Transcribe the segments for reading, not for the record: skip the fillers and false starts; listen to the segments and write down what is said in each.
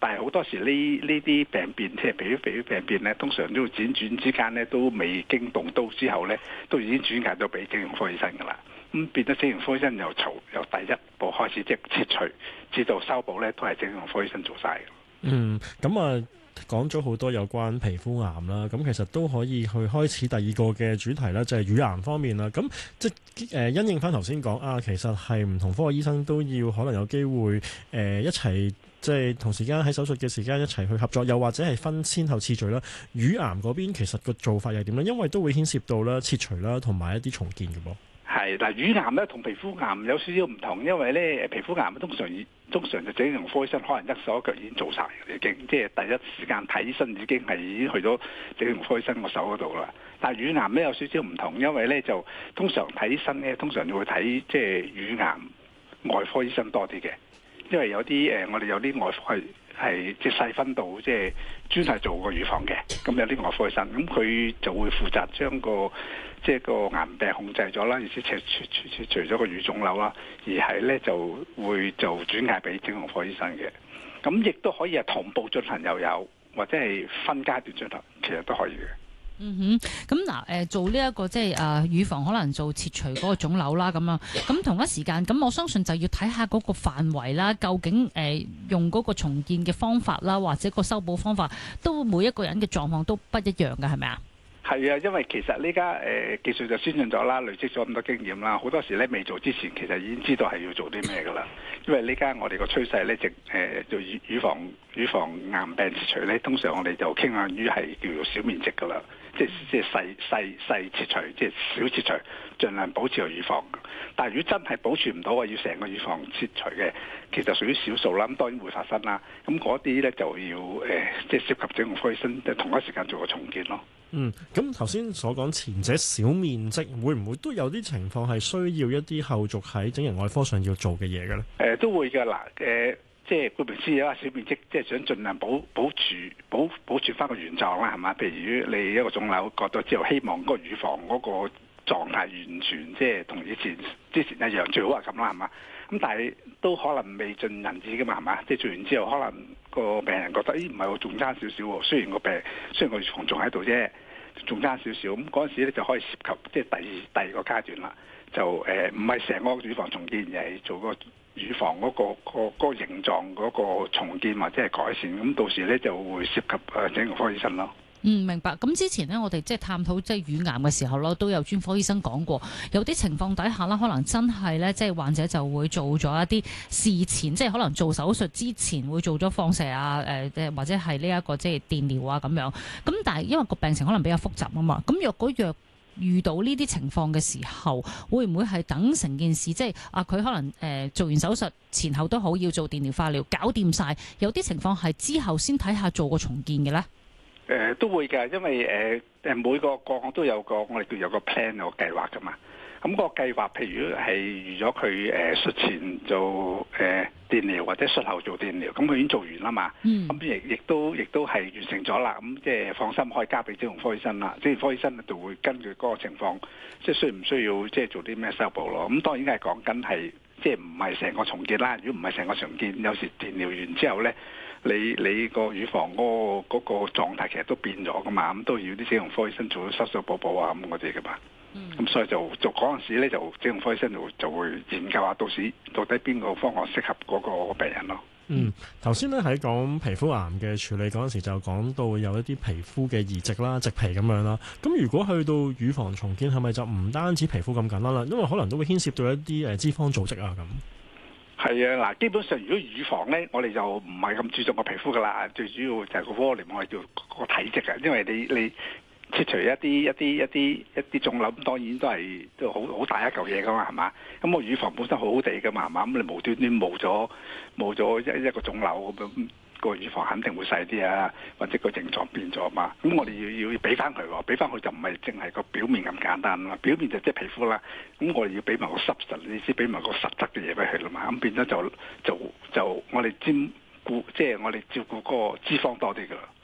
但係好多時呢啲病變，即係皮膚病變咧，通常都輾轉之間咧，都未經動刀之後咧，都已經轉介到俾整形科醫生噶啦。咁變咗整形科醫生由第一步開始，即係切除至到修補咧，都係整形科醫生做晒嘅。 咁啊。講咗好多有關皮膚癌啦，咁其實都可以去開始第二個嘅主題啦，就係乳癌方面啦。咁即係因應翻頭先講啊，其實係唔同科嘅醫生都要可能有機會一齊即係同時間喺手術嘅時間一齊去合作，又或者係分先後次序啦。乳癌嗰邊其實個做法係點咧？因為都會牽涉到啦切除啦，同埋一啲重建嘅噃。 係嗱，乳癌咧同皮膚癌有少少唔同，因為咧皮膚癌通常就整形科醫生可能一手一腳已經做晒嘅，已經即係第一時間睇醫生已經去咗整形科醫生個手嗰度啦。但係乳癌咧有少少唔同，因為咧就通常睇醫生咧，通常就會睇即係乳癌外科醫生多啲嘅，因為有啲我哋有啲外科係即係細分到即係專係做個乳房嘅，咁有啲外科醫生，咁佢就會負責將即係個癌病控制咗啦，而且除咗個乳腫瘤啦，而係咧就轉介俾整形科醫生嘅。咁亦都可以係同步進行又有，或者係分階段進行，其實都可以嘅。 咁嗱，做呢一個即係乳房可能做切除嗰個腫瘤啦，咁啊，咁同一時間，咁我相信就要睇下嗰個範圍啦，究竟用嗰個重建嘅方法啦，或者個修補方法，都每一個人嘅狀況都不一樣嘅，係咪啊？ 係啊，因為其實呢家技術就先進咗啦，累積咗咁多經驗啦，好多時咧未做之前，其實已經知道係要做啲咩噶啦。因為呢家我哋個趨勢咧，做乳房癌病切除咧，通常我哋就傾向於係叫做小面積噶啦，即係細切除，即係小切除，盡量保持個乳房。但係如果真係保存唔到，要成個乳房切除嘅，其實屬於少數啦。咁當然會發生啦。咁嗰啲咧就要即係涉及整形科醫生同一時間做個重建咯。 咁頭先所講前者小面積，會唔會都有啲情況係需要一啲後續喺整形外科上要做嘅嘢嘅咧？ 都會嘅嗱，即係顧名思義啦，小面積即係想盡量保存翻個原狀啦，係嘛？譬如你一個腫瘤割咗之後，希望個乳房嗰個狀態完全即係同之前一樣，最好係咁啦，係嘛？咁但係都可能未盡人意嘅嘛，係嘛？即係做完之後，可能個病人覺得，唔係喎，仲差少少喎。雖然個乳房仲喺度啫，仲差少少。咁嗰陣時咧就可以涉及即係第二個階段啦。就唔係成個乳房重建，而係做個乳房嗰個形狀嗰個重建或者係改善。咁到時咧就會涉及整形科醫生咯。 明白。咁之前呢，我哋即係探討即係乳癌嘅時候咯，都有專科醫生講過，有啲情況底下啦，可能真係咧，即係患者就會做咗一啲事前，即係可能做手術之前會做咗放射啊，或者係呢一個即係電療啊咁樣。咁但係因為個病情可能比較複雜啊嘛，咁若果遇到呢啲情況嘅時候，會唔會係等成件事即係佢可能做完手術前後都好，要做電療化療搞掂晒，有啲情況係之後先睇下做個重建嘅咧？ 都會㗎，因為每個個案都有我哋叫有個 plan 有個計劃㗎嘛。咁個計劃譬如係預咗佢術前做電療或者術後做電療，咁佢已經做完啦嘛。咁亦都係完成咗啦。咁即係放心可以交俾整形科醫生啦。整形科醫生就會根據嗰個情況，即係需唔需要即係做啲咩修補咯。咁當然係講緊係即係唔係成個重建啦。如果唔係成個重建，有時電療完之後咧，你個乳房嗰個狀態其實都變咗噶嘛，咁都要啲整形科醫生做修修補補啊咁嗰啲噶嘛。咁所以就嗰陣時咧，就整形科醫生就會研究下到底邊個方案適合嗰個病人咯。 頭先咧喺講皮膚癌嘅處理嗰陣時，就講到有一啲皮膚嘅移植啦、植皮咁樣啦。咁如果去到乳房重建，係咪就唔單止皮膚咁簡單啦？因為可能都會牽涉到一啲脂肪組織啊咁。係啊，嗱，基本上如果乳房咧，我哋就唔係咁注重個皮膚噶啦，最主要就係個 volume，我哋叫個體積啊。因為你切除一啲腫瘤，當然都好大一嚿嘢噶嘛，係嘛？咁個乳房本身好好地噶嘛，係嘛？咁你無端端冇咗一個腫瘤咁樣，個乳房肯定會細啲啊，或者個形狀變咗嘛。咁我哋要俾翻佢喎，俾翻佢就唔係淨係個表面咁簡單啦。表面就即係皮膚啦，咁我哋要俾埋個濕實，你先俾埋個實質嘅嘢俾佢啦嘛。咁變咗就我哋即係我哋照顧嗰個脂肪多啲噶啦。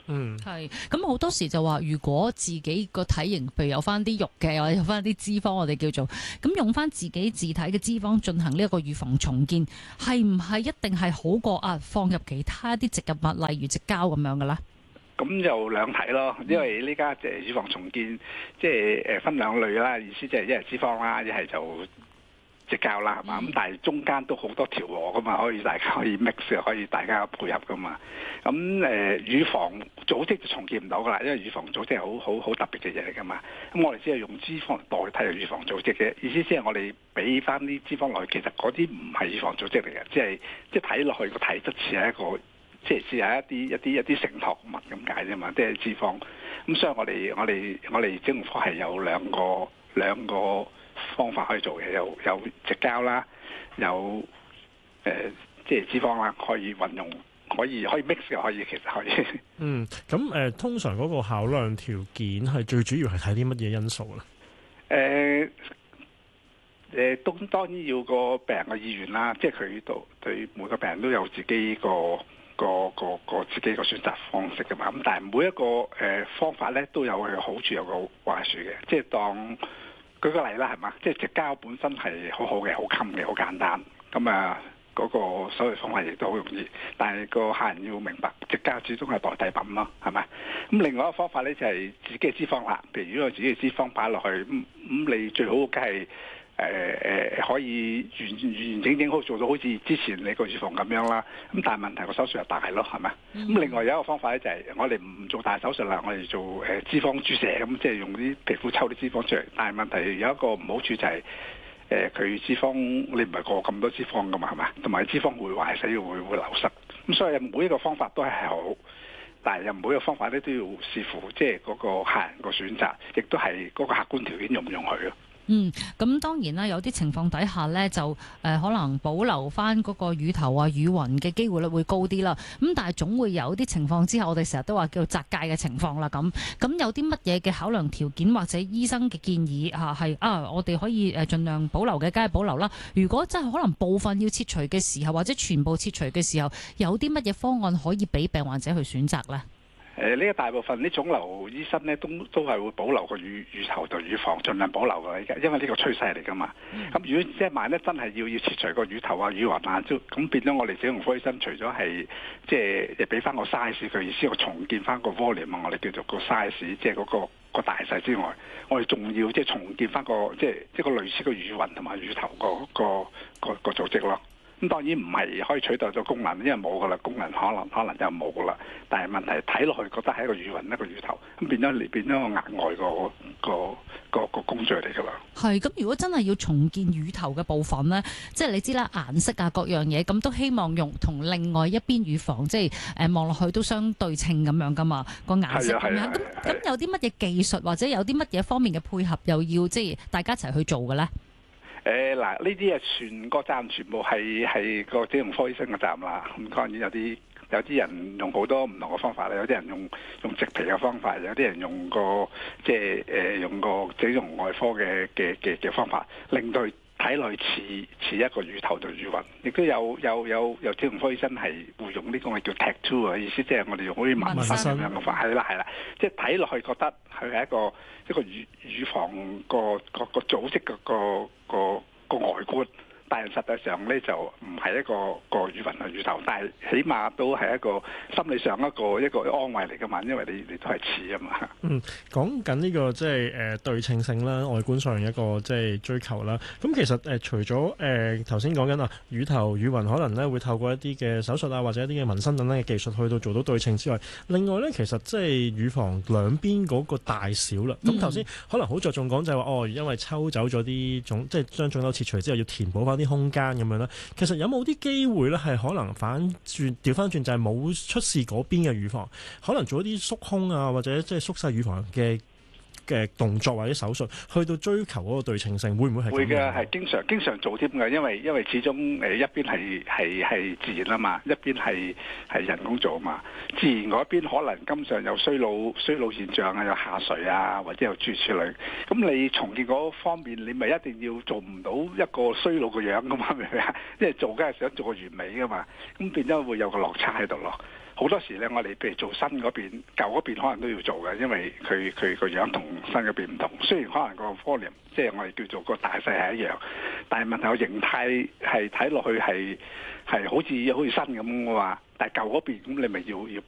係。咁好多時就話，如果自己個體型，譬如有翻啲肉嘅，或者有翻啲脂肪，我哋叫做咁用翻自己自體嘅脂肪進行呢一個預防重建，係唔係一定係好過放入其他啲植入物，例如矽膠咁樣嘅咧？ 咁就兩睇咯，因為呢家即係預防重建，即係分兩類啦，意思即係一係脂肪啦，一係就矽膠啦，係嘛？咁但係中間都好多調和噶嘛，可以大家可以 mix，可以大家配合噶嘛。咁預防組織就重建唔到噶啦，因為預防組織係好特別嘅嘢嚟噶嘛。咁我哋只係用脂肪嚟代替預防組織嘅意思，即係我哋俾翻啲脂肪落去，其實嗰啲唔係預防組織嚟嘅，即係睇落去個體質似係一個。即係只係一啲承托物咁解啫嘛，即係脂肪。咁所以我哋整容科係有兩個方法可以做嘅，有矽膠啦，有即係脂肪啦，可以運用，可以 mix 嘅，可以其實可以。 咁通常嗰個考量條件係最主要係睇啲乜嘢因素咧？ 當然要個病人嘅意願啦，即係佢對每個病人都有自己自己個選擇方式㗎嘛。咁但係每一個方法咧都有佢嘅好處，有個壞處嘅。即係當舉個例啦，係嘛？即係矽膠本身係好好嘅，好襟嘅，好簡單。咁嗰個手術方法亦都好容易。但係個客人要明白，矽膠始終係代替品咯，係咪？咁另外一個方法咧就係自己嘅脂肪啦。譬如如果我自己嘅脂肪擺落去，咁你最好梗係。可以完整整好做到好似之前你個預防咁樣啦，咁但係問題個手術又大咯，係咪？咁另外有一個方法咧就係我哋唔做大手術啦，我哋做脂肪注射，咁即係用啲皮膚抽啲脂肪出嚟。但係問題有一個唔好處就係佢脂肪你唔係過咁多脂肪噶嘛，係咪？同埋脂肪會壞死，會流失。咁所以每一個方法都係好，但係又每一個方法咧都要視乎即係嗰個客人個選擇，亦都係嗰個客觀條件容唔容許咯。 咁當然啦，有啲情況底下呢，就可能保留翻嗰個乳頭啊、乳暈嘅機會率會高啲啦。咁但係總會有啲情況之下，我哋成日都話叫做窄界嘅情況啦。咁有啲乜嘢嘅考量條件或者醫生嘅建議係我哋可以盡量保留嘅，梗係保留啦。如果真係可能部分要切除嘅時候，或者全部切除嘅時候，有啲乜嘢方案可以俾病患者去選擇呢？ 呢個大部分啲腫瘤醫生咧都係會保留個乳頭同乳房，盡量保留㗎。而家因為呢個趨勢嚟㗎嘛。咁如果即係萬一真係要切除個乳頭啊、乳暈啊，咁變咗我哋整容科醫生除咗係即係俾翻個 size 佢意思，我重建翻個 volume 啊，我哋叫做個 size，即係嗰個大細之外，我哋仲要即係重建翻個即係個類似個乳暈同埋乳頭個組織咯。咁當然唔係可以取代咗功能，因為冇噶啦，功能可能就冇噶啦。但係問題睇落去覺得係一個乳暈一個乳頭，咁變咗個額外個工序嚟噶啦。 係咁，如果真係要重建乳頭嘅部分咧，即係你知啦，顏色啊各樣嘢，咁都希望用同另外一邊乳房，即係望落去都相對稱咁樣噶嘛，個顏色咁樣。咁有啲乜嘢技術或者有啲乜嘢方面嘅配合，又要即係大家一齊去做嘅咧？ 嗱，呢啲啊全個站全部係個整容科醫生嘅站啦。咁當然有啲人用好多唔同嘅方法啦，有啲人用植皮嘅方法，有啲人用個即係用個整容外科嘅方法，令到佢睇落去似一個乳頭同乳暈。亦都有整容科醫生係會用呢個我叫 tattoo 嘅意思，即係我哋用好似紋身咁樣嘅法，係啦，即係睇落去覺得佢係一個乳房個組織個外觀，但係實際上咧就唔係一個乳暈同乳頭，但係起碼都係一個心理上一個安慰嚟噶嘛，因為你都係似啊嘛。 講緊呢個即係對稱性啦，外觀上一個即係追求啦。咁其實除咗頭先講緊啊乳頭乳暈可能咧會透過一啲嘅手術啊或者一啲嘅紋身等等嘅技術去到做到對稱之外，另外咧其實即係乳房兩邊嗰個大小啦。咁頭先可能好着重講就係話因為抽走咗啲即係將腫瘤切除之後要填補翻啲空間咁樣啦。其實有冇啲機會咧係可能調翻轉就係冇出事嗰邊嘅乳房，可能做一啲縮胸啊或者即係縮細乳房嘅動作或者手術，去到追求嗰個對稱性，會唔會係咁樣？會嘅， 係經常做添嘅，因為始終一邊係自然啊嘛，一邊係人工做啊嘛。自然嗰邊可能經常有衰老現象啊，有下垂啊，或者有諸如此類。咁你重建嗰方面，你咪一定要做唔到一個衰老嘅樣噶嘛，明唔明啊？因為做梗係想做個完美噶嘛，咁變咗會有個落差喺度咯。 好多時咧，我哋譬如做新嗰邊，舊嗰邊可能都要做嘅，因為佢個樣同新嗰邊唔同。雖然可能個 volume 即係我哋叫做個大細係一樣，但係問題個形態係睇落去係好似新咁嘅話，但係舊嗰邊咁你咪要